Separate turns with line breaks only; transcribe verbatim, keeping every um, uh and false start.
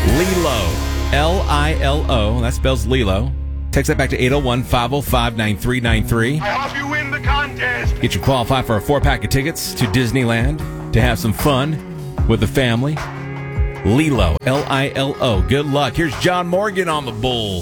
Lilo. L I L O. That spells Lilo. Text that back to eight oh one, five oh five, nine three nine three.
I hope you win the contest.
Get you qualified for a four-pack of tickets to Disneyland to have some fun with the family. Lilo. L I L O. Good luck. Here's John Morgan on the Bull.